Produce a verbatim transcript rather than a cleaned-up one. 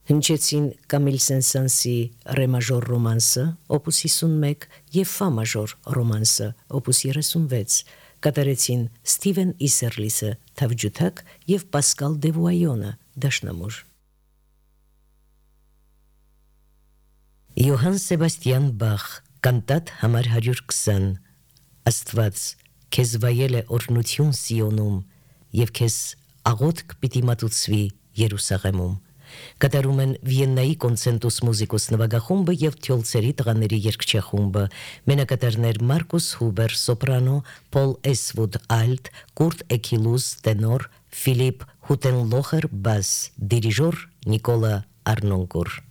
Հնչեցին Կամիլ Սեն-Սանսի ռե մաժոր ռոմանսը, օպուս հիսունմեկ և ֆա մաժոր ռոմանսը, օպուս երեսունվեց, կատարեցին Ստիվեն Իսերլիսը թավջութակ և Պասկալ Դևուայոնը դաշնամուր։ Յոհան Սեբաստիան Բախ, կանտատ համար հարյուր քսան, Աստված քեզ վայել է օրհնություն Սիոնում և քեզ աղոթք պիտի մատուցվի Երուսաղեմում։ Կատարում են Վիեննայի կոնցենտուս մուզիկուս նվագախումբը և Թյոլցերի տղաների երգչախումբը, մենակատարներ Մարկուս Հուբեր սոպրանո, Պոլ Էսվուդ ալտ, Կուրտ Էքիլուս տենոր, Ֆիլիպ Հուտենլոխեր բաս, դիրիժոր Նիկոլա Արնոնկուր։